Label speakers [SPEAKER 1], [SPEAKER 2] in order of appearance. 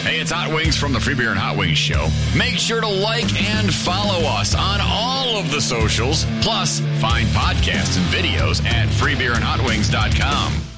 [SPEAKER 1] Hey, it's Hot Wings from the Free Beer and Hot Wings Show. Make sure to like and follow us on all of the socials. Plus, find podcasts and videos at freebeerandhotwings.com.